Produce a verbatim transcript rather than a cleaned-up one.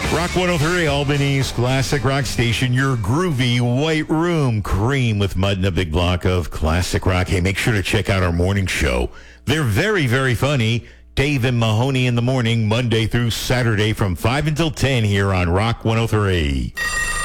Rock one oh three, Albany's classic rock station, your groovy white room. Cream with Mud and a big block of classic rock. Hey, make sure to check out our morning show. They're very, very funny. Dave and Mahoney in the morning, Monday through Saturday from five until ten here on Rock one oh three.